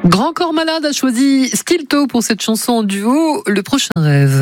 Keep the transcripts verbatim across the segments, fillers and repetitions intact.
Grand Corps Malade a choisi Stilto pour cette chanson en duo, Le Prochain Rêve.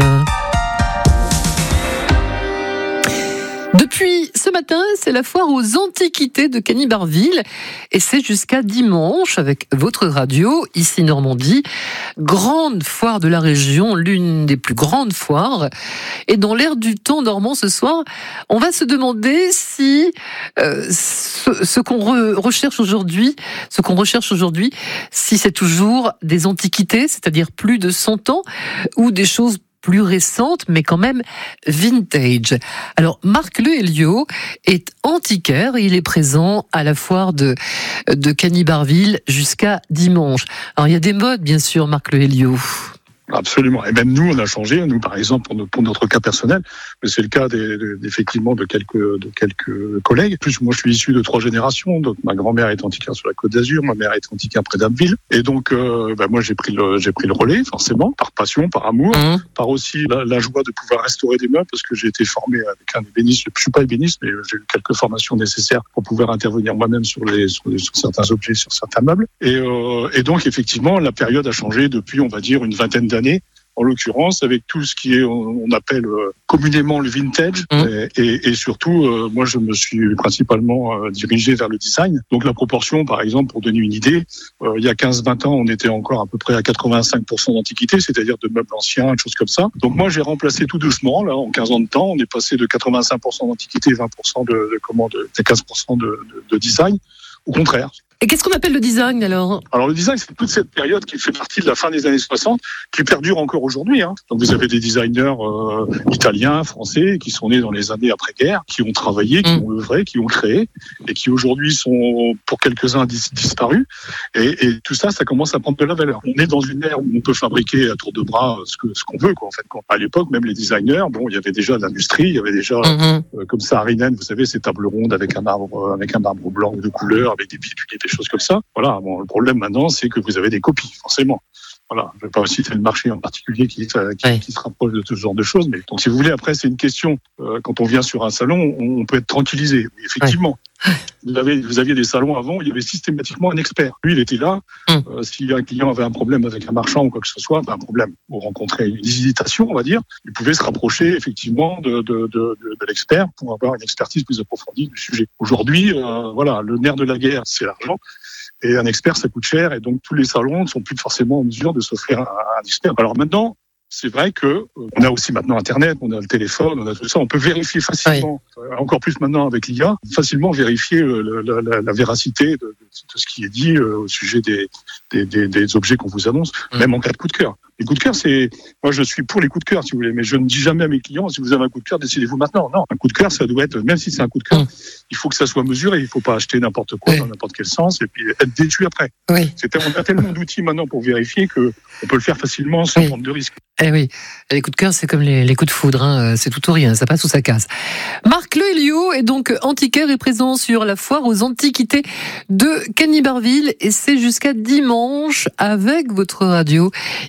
Depuis ce matin, c'est la foire aux antiquités de Cagny-Barville et c'est jusqu'à dimanche avec votre radio, ici Normandie. Grande foire de la région, l'une des plus grandes foires. Et dans l'air du temps normand ce soir, on va se demander si euh, ce, ce qu'on re- recherche aujourd'hui, ce qu'on recherche aujourd'hui, si c'est toujours des antiquités, c'est-à-dire plus de cent ans, ou des choses plus récente, mais quand même vintage. Alors, Marc Le Héliot est antiquaire et il est présent à la foire de, de Cagny-Barville jusqu'à dimanche. Alors, il y a des modes, bien sûr, Marc Le Héliot. Absolument. Et même nous, on a changé. Nous, par exemple, pour, nos, pour notre cas personnel, mais c'est le cas des, des, effectivement de quelques, de quelques collègues. En plus, moi, je suis issu de trois générations. Donc, ma grand-mère est antiquaire sur la Côte d'Azur, ma mère est antiquaire près d'Abbeville. Et donc, euh, ben, moi, j'ai pris le, j'ai pris le relais, forcément, par passion, par amour, mmh. par aussi la, la joie de pouvoir restaurer des meubles, parce que j'ai été formé avec un ébéniste. Je suis pas ébéniste, mais j'ai eu quelques formations nécessaires pour pouvoir intervenir moi-même sur les, sur, les, sur certains objets, sur certains meubles. Et, euh, et donc, effectivement, la période a changé depuis, on va dire, une vingtaine d'années. En l'occurrence, avec tout ce qui est, on appelle euh, communément le vintage, mmh. et, et, et surtout, euh, moi, je me suis principalement euh, dirigé vers le design. Donc, la proportion, par exemple, pour donner une idée, euh, il y a quinze vingt ans, on était encore à peu près à quatre-vingt-cinq pour cent d'antiquité, c'est-à-dire de meubles anciens, des choses comme ça. Donc, moi, j'ai remplacé tout doucement, là, en quinze ans de temps, on est passé de quatre-vingt-cinq pour cent d'antiquité et vingt pour cent de, de, comment, de, de quinze pour cent de, de, de design. Au contraire. Et qu'est-ce qu'on appelle le design alors ? Alors le design, c'est toute cette période qui fait partie de la fin des années soixante, qui perdure encore aujourd'hui. Hein. Donc vous avez des designers euh, italiens, français, qui sont nés dans les années après-guerre, qui ont travaillé, qui mmh. ont œuvré, qui ont créé, et qui aujourd'hui sont pour quelques-uns dis- disparus. Et, et tout ça, ça commence à prendre de la valeur. On est dans une ère où on peut fabriquer à tour de bras ce, que, ce qu'on veut, quoi. En fait, à l'époque, même les designers, bon, il y avait déjà de l'industrie, il y avait déjà, mmh. euh, comme Saarinen, vous savez, ces tables rondes avec un arbre, avec un arbre blanc de couleur, avec des pieds, des choses comme ça. Voilà. Bon, le problème maintenant, c'est que vous avez des copies, forcément. Voilà. Je ne vais pas citer le marché en particulier qui, qui, oui. qui se rapproche de ce genre de choses. Mais donc, si vous voulez, après, c'est une question. Euh, quand on vient sur un salon, on, on peut être tranquillisé. Oui, effectivement. Oui. Vous, avez, vous aviez des salons avant, il y avait systématiquement un expert. Lui, il était là. Mm. Euh, si un client avait un problème avec un marchand ou quoi que ce soit, ben, un problème, ou rencontrer une hésitation, on va dire, il pouvait se rapprocher effectivement de, de, de, de, de l'expert pour avoir une expertise plus approfondie du sujet. Aujourd'hui, euh, voilà, le nerf de la guerre, c'est l'argent. Et un expert, ça coûte cher, et donc tous les salons ne sont plus forcément en mesure de s'offrir un, un expert. Alors maintenant, c'est vrai que euh, on a aussi maintenant Internet, on a le téléphone, on a tout ça, on peut vérifier facilement, oui. euh, encore plus maintenant avec l'I A, facilement vérifier euh, la, la, la véracité de, de, de ce qui est dit euh, au sujet des, des, des, des objets qu'on vous annonce, mmh. même en cas de coup de cœur. Les coups de cœur, c'est, moi je suis pour les coups de cœur si vous voulez, mais je ne dis jamais à mes clients, si vous avez un coup de cœur, décidez-vous maintenant. Non, un coup de cœur, ça doit être, même si c'est un coup de cœur, mmh. il faut que ça soit mesuré, il ne faut pas acheter n'importe quoi oui. dans n'importe quel sens et puis être déçu après. Oui. C'est, on a tellement d'outils maintenant pour vérifier que on peut le faire facilement sans oui. prendre de risques. Eh oui, les coups de cœur, c'est comme les, les coups de foudre, hein. C'est tout ou rien, ça passe ou ça casse. Marc Le Héliot est donc antiquaire et présent sur la foire aux antiquités de Cagny-Barville et c'est jusqu'à dimanche avec votre radio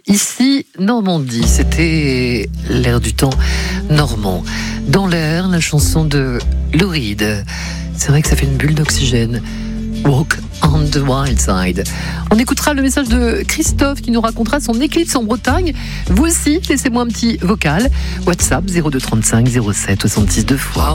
ici Normandie. C'était l'air du temps normand. Dans l'air, la chanson de Lou Reed. C'est vrai que ça fait une bulle d'oxygène. Walk on the Wild Side. On écoutera le message de Christophe qui nous racontera son éclipse en Bretagne. Vous aussi, laissez-moi un petit vocal. WhatsApp zéro deux trente-cinq zéro sept soixante-six deux fois.